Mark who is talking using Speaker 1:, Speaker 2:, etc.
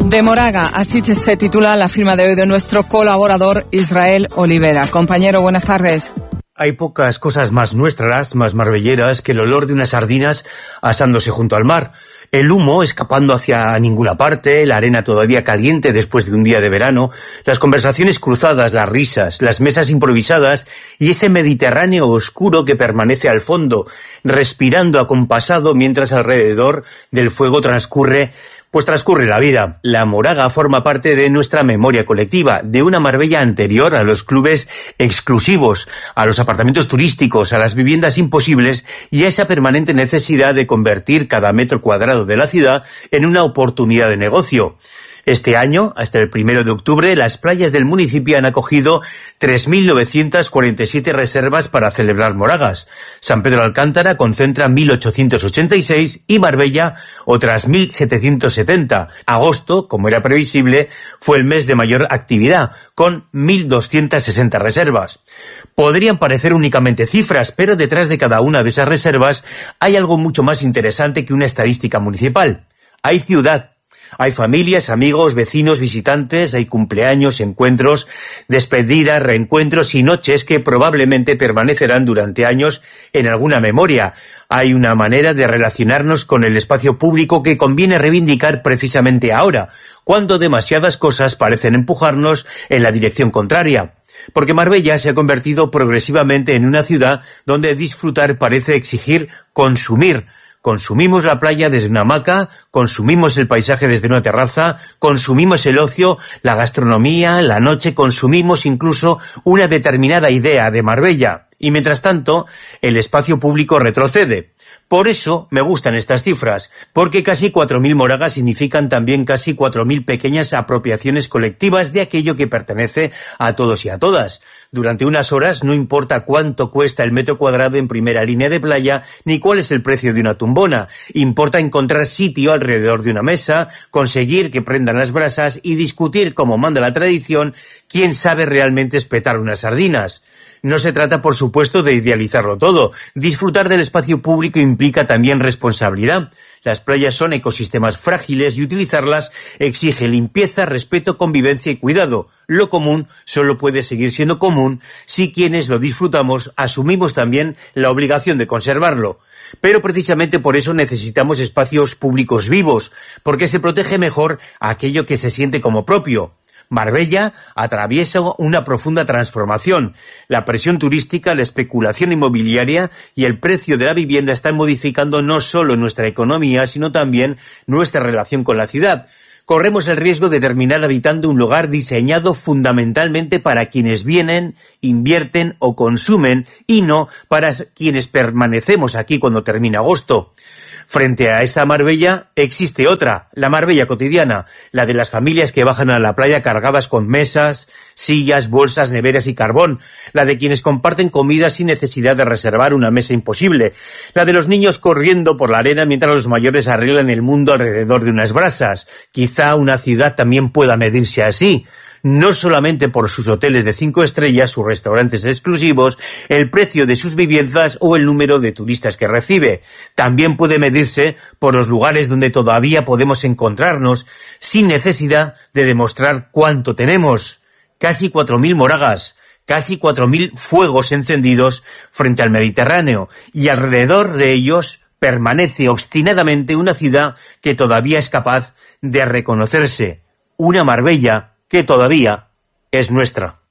Speaker 1: De Moraga, así se titula la firma de hoy de nuestro colaborador Israel Olivera. Compañero, buenas tardes.
Speaker 2: Hay pocas cosas más nuestras, más marbelleras, que el olor de unas sardinas asándose junto al mar. El humo escapando hacia ninguna parte, la arena todavía caliente después de un día de verano, las conversaciones cruzadas, las risas, las mesas improvisadas y ese Mediterráneo oscuro que permanece al fondo, respirando acompasado mientras alrededor del fuego transcurre la vida. La Moraga forma parte de nuestra memoria colectiva, de una Marbella anterior a los clubes exclusivos, a los apartamentos turísticos, a las viviendas imposibles y a esa permanente necesidad de convertir cada metro cuadrado de la ciudad en una oportunidad de negocio. Este año, hasta el 1 de octubre, las playas del municipio han acogido 3.947 reservas para celebrar Moragas. San Pedro Alcántara concentra 1.886 y Marbella otras 1.770. Agosto, como era previsible, fue el mes de mayor actividad, con 1.260 reservas. Podrían parecer únicamente cifras, pero detrás de cada una de esas reservas hay algo mucho más interesante que una estadística municipal. Hay ciudad. Hay familias, amigos, vecinos, visitantes, hay cumpleaños, encuentros, despedidas, reencuentros y noches que probablemente permanecerán durante años en alguna memoria. Hay una manera de relacionarnos con el espacio público que conviene reivindicar precisamente ahora, cuando demasiadas cosas parecen empujarnos en la dirección contraria. Porque Marbella se ha convertido progresivamente en una ciudad donde disfrutar parece exigir consumir. Consumimos la playa desde una hamaca, consumimos el paisaje desde una terraza, consumimos el ocio, la gastronomía, la noche, consumimos incluso una determinada idea de Marbella. Y mientras tanto, el espacio público retrocede. Por eso me gustan estas cifras, porque casi 4.000 moragas significan también casi 4.000 pequeñas apropiaciones colectivas de aquello que pertenece a todos y a todas. Durante unas horas no importa cuánto cuesta el metro cuadrado en primera línea de playa, ni cuál es el precio de una tumbona. Importa encontrar sitio alrededor de una mesa, conseguir que prendan las brasas y discutir, como manda la tradición, quién sabe realmente espetar unas sardinas. No se trata, por supuesto, de idealizarlo todo. Disfrutar del espacio público implica también responsabilidad. Las playas son ecosistemas frágiles y utilizarlas exige limpieza, respeto, convivencia y cuidado. Lo común solo puede seguir siendo común si quienes lo disfrutamos asumimos también la obligación de conservarlo. Pero precisamente por eso necesitamos espacios públicos vivos, porque se protege mejor aquello que se siente como propio. Marbella atraviesa una profunda transformación. La presión turística, la especulación inmobiliaria y el precio de la vivienda están modificando no solo nuestra economía, sino también nuestra relación con la ciudad. Corremos el riesgo de terminar habitando un lugar diseñado fundamentalmente para quienes vienen, invierten o consumen y no para quienes permanecemos aquí cuando termina agosto. Frente a esa Marbella existe otra, la Marbella cotidiana, la de las familias que bajan a la playa cargadas con mesas, sillas, bolsas, neveras y carbón, la de quienes comparten comida sin necesidad de reservar una mesa imposible, la de los niños corriendo por la arena mientras los mayores arreglan el mundo alrededor de unas brasas. Quizá una ciudad también pueda medirse así. No solamente por sus hoteles de 5 estrellas, sus restaurantes exclusivos, el precio de sus viviendas o el número de turistas que recibe. También puede medirse por los lugares donde todavía podemos encontrarnos sin necesidad de demostrar cuánto tenemos. Casi 4.000 moragas, casi 4.000 fuegos encendidos frente al Mediterráneo y alrededor de ellos permanece obstinadamente una ciudad que todavía es capaz de reconocerse, una Marbella que todavía es nuestra.